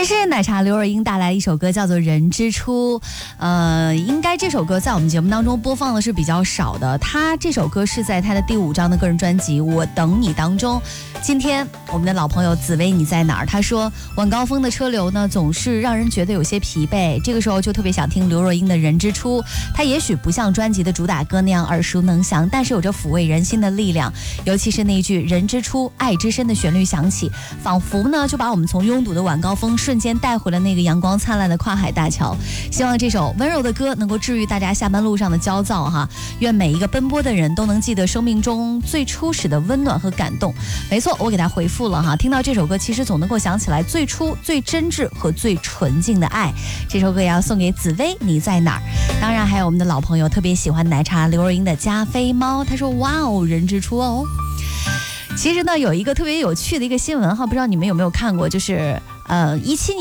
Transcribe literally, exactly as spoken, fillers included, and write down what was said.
这是奶茶刘若英带来的一首歌，叫做《人之初》。呃，应该这首歌在我们节目当中播放的是比较少的。她这首歌是在她的第五张的个人专辑《我等你》当中。今天我们的老朋友紫薇你在哪儿？他说晚高峰的车流呢，总是让人觉得有些疲惫，这个时候就特别想听刘若英的《人之初》。它也许不像专辑的主打歌那样耳熟能详，但是有着抚慰人心的力量。尤其是那一句“人之初，爱之深”的旋律响起，仿佛呢就把我们从拥堵的晚高峰瞬间带回了那个阳光灿烂的跨海大桥。希望这首温柔的歌能够治愈大家下班路上的焦躁哈。愿每一个奔波的人都能记得生命中最初始的温暖和感动。没错，我给他回复了哈。听到这首歌，其实总能够想起来最初最真挚和最纯净的爱。这首歌也要送给紫薇，你在哪儿？当然还有我们的老朋友特别喜欢奶茶刘若英的加菲猫，他说哇哦，人之初哦。其实呢，有一个特别有趣的一个新闻哈，不知道你们有没有看过，就是呃一七年。